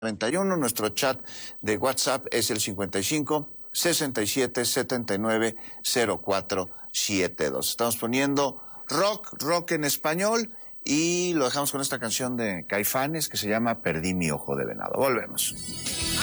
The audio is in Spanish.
31. Nuestro chat de WhatsApp es el 55 67 79 0472. Estamos poniendo rock en español, y lo dejamos con esta canción de Caifanes que se llama Perdí mi ojo de venado. Volvemos.